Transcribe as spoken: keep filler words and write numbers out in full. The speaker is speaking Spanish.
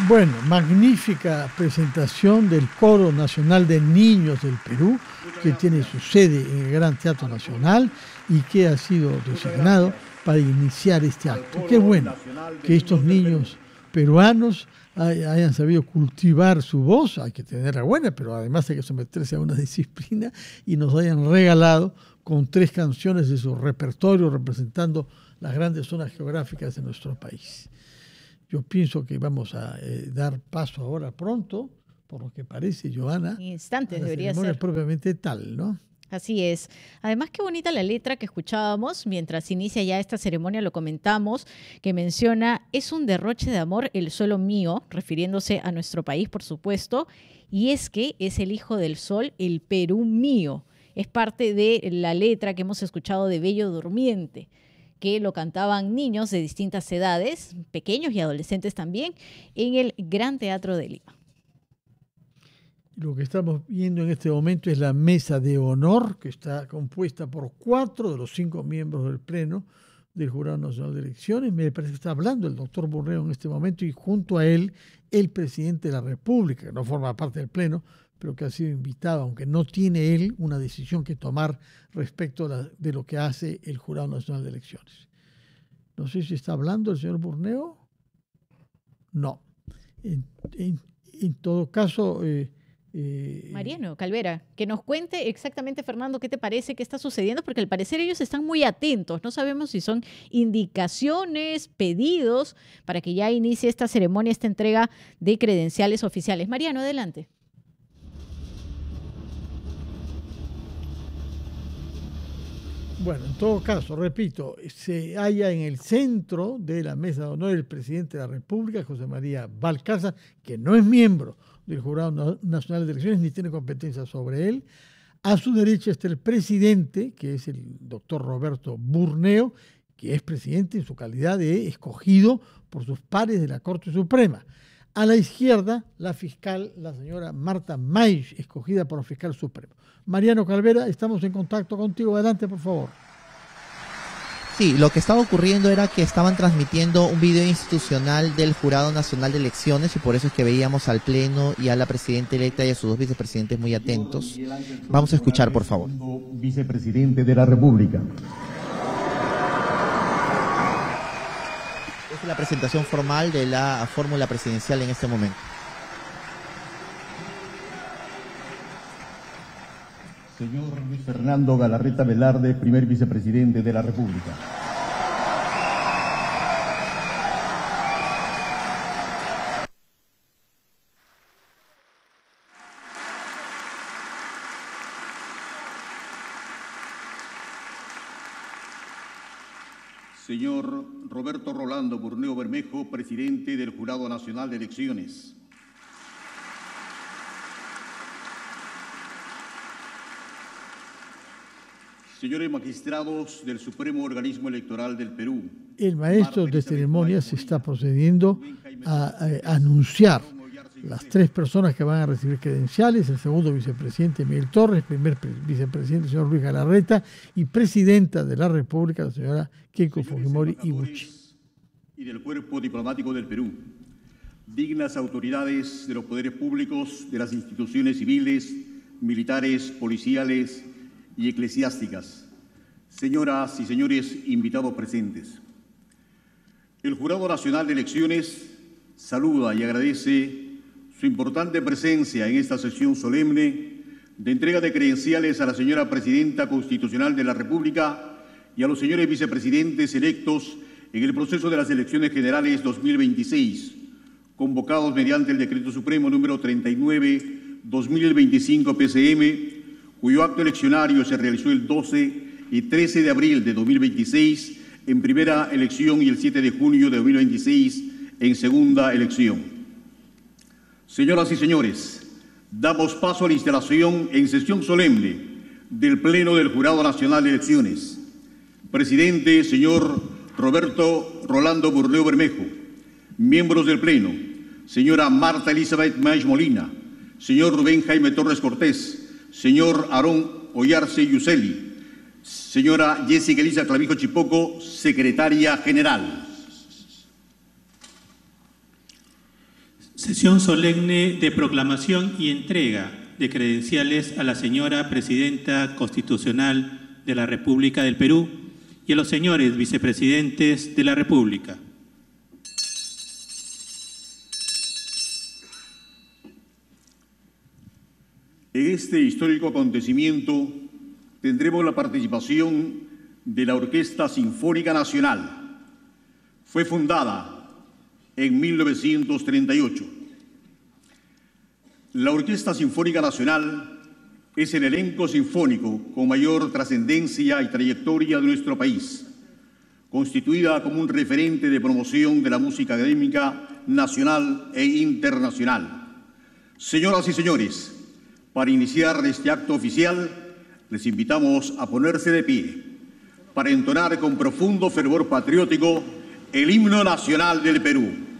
Bueno, magnífica presentación del Coro Nacional de Niños del Perú, que tiene su sede en el Gran Teatro Nacional y que ha sido designado para iniciar este acto. Qué bueno que estos niños peruanos hayan sabido cultivar su voz, hay que tenerla buena, pero además hay que someterse a una disciplina, y nos hayan regalado con tres canciones de su repertorio representando las grandes zonas geográficas de nuestro país. Yo pienso que vamos a eh, dar paso ahora pronto, por lo que parece, Joana, instantes a la debería ceremonia ser. propiamente tal, ¿no? Así es. Además, qué bonita la letra que escuchábamos mientras inicia ya esta ceremonia, lo comentamos, que menciona: es un derroche de amor el suelo mío, refiriéndose a nuestro país, por supuesto, y es que es el hijo del sol, el Perú mío. Es parte de la letra que hemos escuchado de Bello Durmiente, que lo cantaban niños de distintas edades, pequeños y adolescentes también, en el Gran Teatro de Lima. Lo que estamos viendo en este momento es la mesa de honor, que está compuesta por cuatro de los cinco miembros del Pleno del Jurado Nacional de Elecciones. Me parece que está hablando el doctor Burneo en este momento, y junto a él el presidente de la República, que no forma parte del Pleno, pero que ha sido invitado, aunque no tiene él una decisión que tomar respecto a la, de lo que hace el Jurado Nacional de Elecciones. No sé si está hablando el señor Burneo. No. En, en, en todo caso... Eh, Eh, Mariano Calvera, que nos cuente exactamente, Fernando, qué te parece, qué está sucediendo, porque al parecer ellos están muy atentos. No sabemos si son indicaciones, pedidos, para que ya inicie esta ceremonia, esta entrega de credenciales oficiales. Mariano, adelante. Bueno, en todo caso, repito, se halla en el centro de la mesa de honor el presidente de la República, José María Valcárcel, que no es miembro del Jurado Nacional de Elecciones ni tiene competencia sobre él. A su derecha está el presidente, que es el doctor Roberto Burneo, que es presidente en su calidad de escogido por sus pares de la Corte Suprema. A la izquierda, la fiscal, la señora Marta Maisch, escogida por el fiscal supremo. Mariano Calvera, estamos en contacto contigo. Adelante, por favor. Sí, lo que estaba ocurriendo era que estaban transmitiendo un video institucional del Jurado Nacional de Elecciones, y por eso es que veíamos al Pleno y a la presidenta electa y a sus dos vicepresidentes muy atentos. Vamos a escuchar, por favor. Vicepresidente de la República. Es la presentación formal de la fórmula presidencial en este momento. Señor Luis Fernando Galarreta Velarde, primer vicepresidente de la República. Señor Roberto Rolando Burneo Bermejo, presidente del Jurado Nacional de Elecciones. Señores magistrados del Supremo Organismo Electoral del Perú. El maestro de ceremonias está procediendo a, a anunciar las tres personas que van a recibir credenciales: el segundo vicepresidente Miguel Torres, primer vicepresidente el señor Luis Galarreta, y presidenta de la República, la señora Keiko Fujimori Ibuchi. Y del Cuerpo Diplomático del Perú, dignas autoridades de los poderes públicos, de las instituciones civiles, militares, policiales y eclesiásticas, señoras y señores invitados presentes. El Jurado Nacional de Elecciones saluda y agradece su importante presencia en esta sesión solemne de entrega de credenciales a la señora Presidenta Constitucional de la República y a los señores vicepresidentes electos en el proceso de las elecciones generales dos mil veintiséis, convocados mediante el Decreto Supremo número treinta y nueve dos mil veinticinco P C M, cuyo acto eleccionario se realizó el doce y trece de abril de dos mil veintiséis en primera elección y el siete de junio de dos mil veintiséis en segunda elección. Señoras y señores, damos paso a la instalación en sesión solemne del Pleno del Jurado Nacional de Elecciones. Presidente, señor Roberto Rolando Burneo Bermejo. Miembros del Pleno, señora Marta Elizabeth Maisch Molina, señor Rubén Jaime Torres Cortés, señor Aarón Oyarce Yuseli, señora Jessica Elisa Clavijo Chipoco, secretaria general. Sesión solemne de proclamación y entrega de credenciales a la señora Presidenta Constitucional de la República del Perú y a los señores vicepresidentes de la República. En este histórico acontecimiento tendremos la participación de la Orquesta Sinfónica Nacional. Fue fundada en mil novecientos treinta y ocho. La Orquesta Sinfónica Nacional es el elenco sinfónico con mayor trascendencia y trayectoria de nuestro país, constituida como un referente de promoción de la música académica nacional e internacional. Señoras y señores, para iniciar este acto oficial, les invitamos a ponerse de pie para entonar con profundo fervor patriótico el himno nacional del Perú.